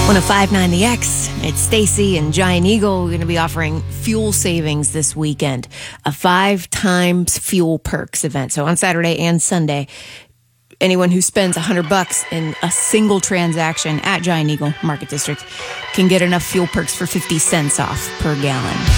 105.9 The X. It's Stacy and Giant Eagle. We're going to be offering fuel savings this weekend. A 5 times fuel perks event. So on Saturday and Sunday, anyone who spends $100 in a single transaction at Giant Eagle Market District can get enough fuel perks for 50 cents off per gallon.